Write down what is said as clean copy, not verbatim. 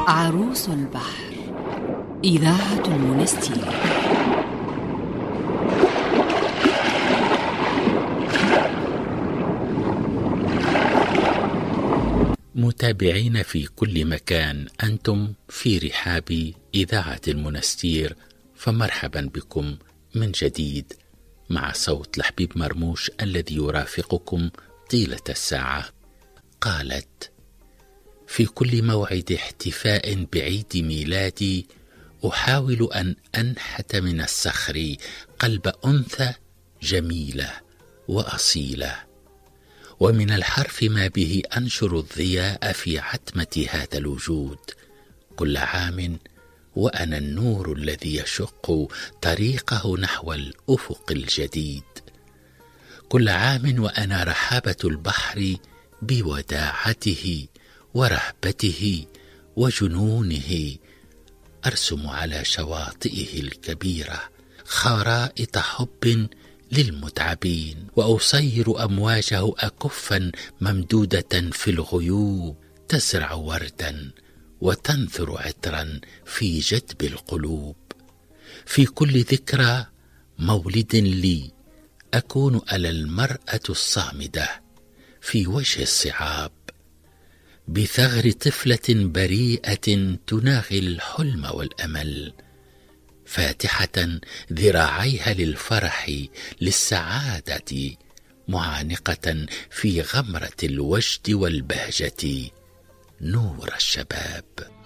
عروس البحر، إذاعة المنستير. متابعين في كل مكان، أنتم في رحاب إذاعة المنستير، فمرحبا بكم من جديد مع صوت لحبيب مرموش الذي يرافقكم طيلة الساعة. قالت: في كل موعد احتفاء بعيد ميلادي أحاول أن أنحت من الصخر قلب أنثى جميلة وأصيلة، ومن الحرف ما به أنشر الضياء في عتمة هذا الوجود. كل عام وأنا النور الذي يشق طريقه نحو الأفق الجديد. كل عام وأنا رحابة البحر بوداعته ورهبته وجنونه، أرسم على شواطئه الكبيرة خرائط حب للمتعبين، وأصير أمواجه أكفا ممدودة في الغيوب تزرع وردا وتنثر عطرا في جدب القلوب. في كل ذكرى مولد لي أكون أنا المرأة الصامدة في وجه الصعاب، بثغر طفلة بريئة تناغي الحلم والأمل، فاتحة ذراعيها للفرح للسعادة، معانقة في غمرة الوجد والبهجة نور الشباب.